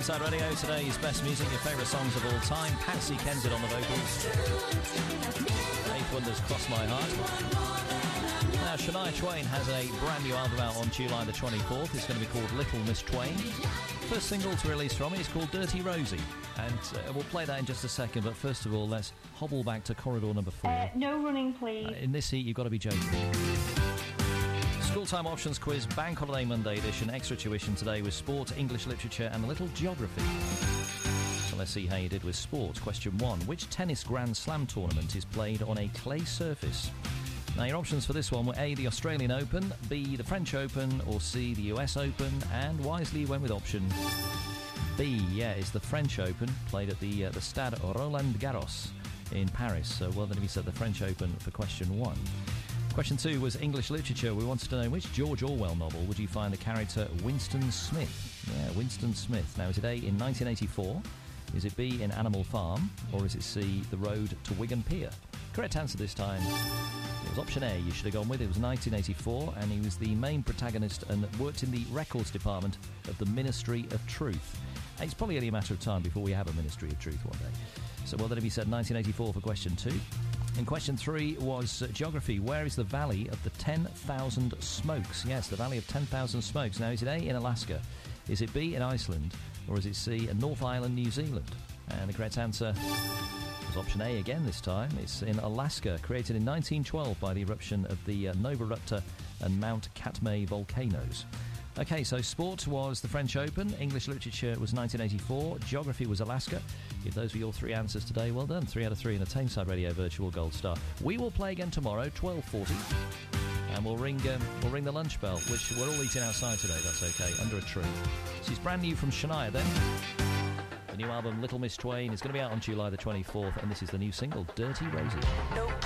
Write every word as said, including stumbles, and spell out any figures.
Tameside Radio, today's best music, your favourite songs of all time. Patsy Kensit on the vocals. Eighth Wonder's Cross My Heart. Now, Shania Twain has a brand new album out on July the twenty-fourth. It's going to be called Little Miss Twain. First single to release from it is called Dirty Rosie. And uh, we'll play that in just a second, but first of all, let's hobble back to corridor number four. Uh, no running, please. Uh, in this heat, you've got to be joking. School Time Options Quiz, Bank Holiday Monday edition, extra tuition today with sport, English literature and a little geography. So let's see how you did with sport. Question one. Which tennis Grand Slam tournament is played on a clay surface? Now, your options for this one were A, the Australian Open, B, the French Open, or C, the U S Open, and wisely you went with option B. Yeah, it's the French Open, played at the, uh, the Stade Roland Garros in Paris. So well done if you said the French Open for question one. Question two was English literature. We wanted to know, in which George Orwell novel would you find the character Winston Smith? Yeah, Winston Smith. Now, is it A, in nineteen eighty-four? Is it B, in Animal Farm? Or is it C, The Road to Wigan Pier? Correct answer this time. It was option A you should have gone with. It was nineteen eighty-four, and he was the main protagonist and worked in the records department of the Ministry of Truth. And it's probably only a matter of time before we have a Ministry of Truth one day. So well done if you said nineteen eighty-four for question two. And question three was uh, geography. Where is the Valley of the ten thousand Smokes? Yes, the Valley of ten thousand Smokes. Now, is it A, in Alaska? Is it B, in Iceland? Or is it C, in North Island, New Zealand? And the correct answer was option A again this time. It's in Alaska, created in nineteen twelve by the eruption of the uh, Nova Rupta and Mount Katmai volcanoes. OK, so sport was the French Open, English literature was nineteen eighty-four, geography was Alaska. If those were your three answers today, well done. Three out of three in the Tameside Radio Virtual Gold Star. We will play again tomorrow, twelve forty, and we'll ring um, we'll ring the lunch bell, which we're all eating outside today, that's OK, under a tree. She's brand new from Shania then. The new album, Little Miss Twain, is going to be out on July the twenty-fourth, and this is the new single, Dirty Rosie. Nope.